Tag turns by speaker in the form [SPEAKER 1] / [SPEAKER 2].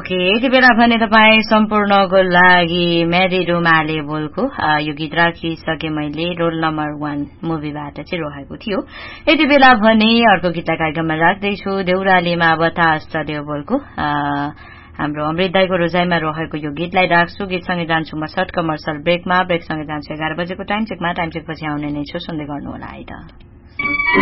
[SPEAKER 1] Okay, यति बेला भने तपाईँ सम्पूर्णको लागि मेरी रुमाले बोलको यो गीत राखिसके मैले रोल नम्बर 1 मुभीबाट चाहिँ रहेको थियो। यति बेला भने अर्को गीतलाई कार्यक्रममा राख्दैछु। देउरालीमा बतास चल्यो बोलको हाम्रो अमृत दाईको रोजाइमा रहेको यो गीतलाई राख्छु। गीतसँगै जान्छु म सर्ट कमर्सियल ब्रेकमा। ब्रेकसँगै जान्छु 11 बजेको टाइम चेकमा। टाइम चेक पछि आउने नै छु, सुन्दै गर्नुहोला है त।